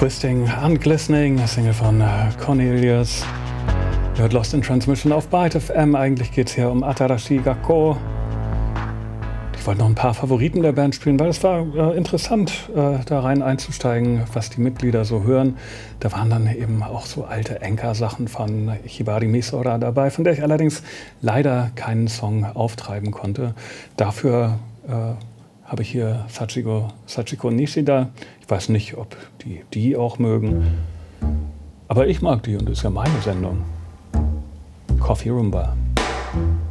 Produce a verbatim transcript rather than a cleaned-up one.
Twisting and Glistening, eine Single von äh, Cornelius. Ihr hört Lost in Transmission auf Byte F M. Eigentlich geht es hier um Atarashi Gakko. Ich wollte noch ein paar Favoriten der Band spielen, weil es war äh, interessant, äh, da rein einzusteigen, was die Mitglieder so hören. Da waren dann eben auch so alte Enka-Sachen von Hibari Misora dabei, von der ich allerdings leider keinen Song auftreiben konnte. Dafür äh, habe ich hier Sachiko, Sachiko Nishida. Ich weiß nicht, ob die die auch mögen, aber ich mag die und das ist ja meine Sendung. Coffee Rumba.